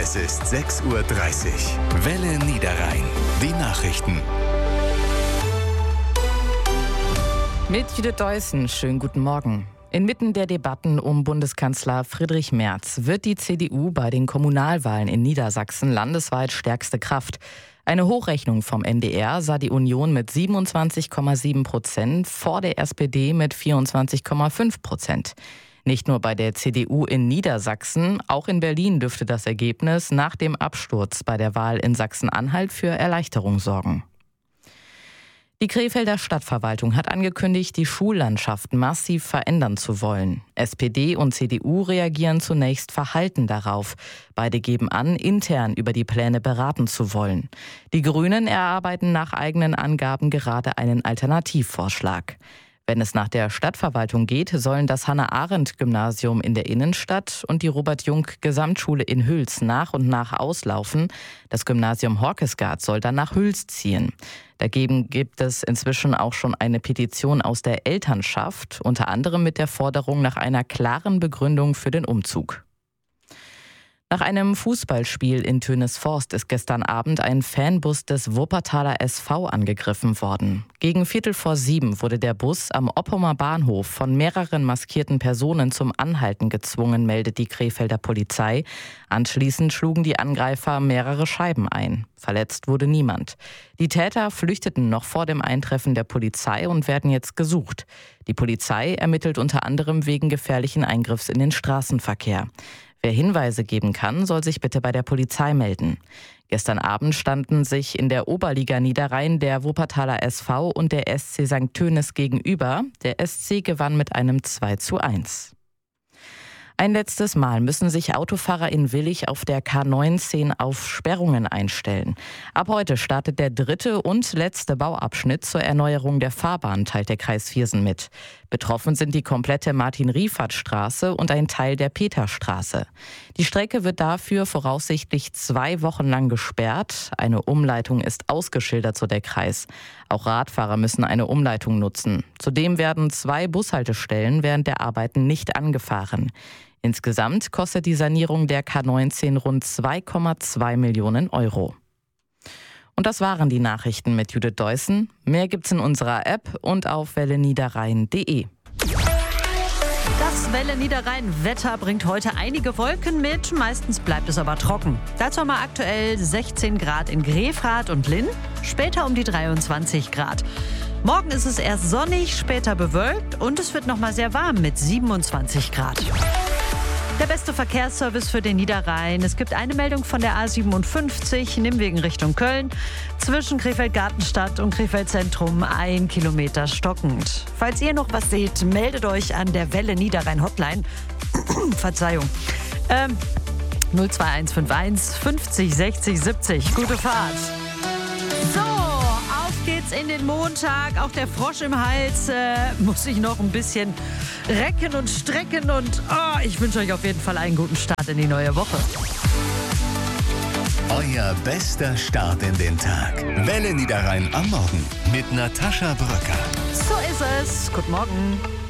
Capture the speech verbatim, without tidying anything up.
Es ist sechs Uhr dreißig. Welle Niederrhein. Die Nachrichten. Mit Judith Deussen, schönen guten Morgen. Inmitten der Debatten um Bundeskanzler Friedrich Merz wird die C D U bei den Kommunalwahlen in Niedersachsen landesweit stärkste Kraft. Eine Hochrechnung vom N D R sah die Union mit siebenundzwanzig Komma sieben Prozent vor der S P D mit vierundzwanzig Komma fünf Prozent. Nicht nur bei der C D U in Niedersachsen, auch in Berlin dürfte das Ergebnis nach dem Absturz bei der Wahl in Sachsen-Anhalt für Erleichterung sorgen. Die Krefelder Stadtverwaltung hat angekündigt, die Schullandschaft massiv verändern zu wollen. S P D und C D U reagieren zunächst verhalten darauf. Beide geben an, intern über die Pläne beraten zu wollen. Die Grünen erarbeiten nach eigenen Angaben gerade einen Alternativvorschlag. Wenn es nach der Stadtverwaltung geht, sollen das Hannah-Arendt-Gymnasium in der Innenstadt und die Robert-Jung-Gesamtschule in Hüls nach und nach auslaufen. Das Gymnasium Horkesgaard soll dann nach Hüls ziehen. Dagegen gibt es inzwischen auch schon eine Petition aus der Elternschaft, unter anderem mit der Forderung nach einer klaren Begründung für den Umzug. Nach einem Fußballspiel in Tönesforst ist gestern Abend ein Fanbus des Wuppertaler S V angegriffen worden. Gegen Viertel vor sieben wurde der Bus am Oppumer Bahnhof von mehreren maskierten Personen zum Anhalten gezwungen, meldet die Krefelder Polizei. Anschließend schlugen die Angreifer mehrere Scheiben ein. Verletzt wurde niemand. Die Täter flüchteten noch vor dem Eintreffen der Polizei und werden jetzt gesucht. Die Polizei ermittelt unter anderem wegen gefährlichen Eingriffs in den Straßenverkehr. Wer Hinweise geben kann, soll sich bitte bei der Polizei melden. Gestern Abend standen sich in der Oberliga Niederrhein der Wuppertaler S V und der S C Sankt Tönis gegenüber. Der S C gewann mit einem zwei zu eins. Ein letztes Mal müssen sich Autofahrer in Willich auf der K neunzehn auf Sperrungen einstellen. Ab heute startet der dritte und letzte Bauabschnitt zur Erneuerung der Fahrbahn, teilt der Kreis Viersen mit. Betroffen sind die komplette Martin-Riefert-Straße und ein Teil der Peterstraße. Die Strecke wird dafür voraussichtlich zwei Wochen lang gesperrt. Eine Umleitung ist ausgeschildert, so der Kreis. Auch Radfahrer müssen eine Umleitung nutzen. Zudem werden zwei Bushaltestellen während der Arbeiten nicht angefahren. Insgesamt kostet die Sanierung der K neunzehn rund zwei Komma zwei Millionen Euro. Und das waren die Nachrichten mit Judith Deussen. Mehr gibt's in unserer App und auf welle niederrhein punkt de. Das Welle Niederrhein-Wetter bringt heute einige Wolken mit, meistens bleibt es aber trocken. Dazu haben wir aktuell sechzehn Grad in Grefrath und Linn, später um die dreiundzwanzig Grad. Morgen ist es erst sonnig, später bewölkt und es wird nochmal sehr warm mit siebenundzwanzig Grad. Der beste Verkehrsservice für den Niederrhein. Es gibt eine Meldung von der A siebenundfünfzig, Nimwegen Richtung Köln. Zwischen Krefeld-Gartenstadt und Krefeld-Zentrum ein Kilometer stockend. Falls ihr noch was seht, meldet euch an der Welle Niederrhein Hotline. Verzeihung. Ähm, null zwei eins fünf eins fünfzig sechzig siebzig. Gute Fahrt. So, auf geht's in den Montag. Auch der Frosch im Hals äh, muss sich noch ein bisschen recken und strecken. Und oh, ich wünsche euch auf jeden Fall einen guten Start in die neue Woche. Euer bester Start in den Tag. Welle Niederrhein am Morgen mit Natascha Bröcker. So ist es. Guten Morgen.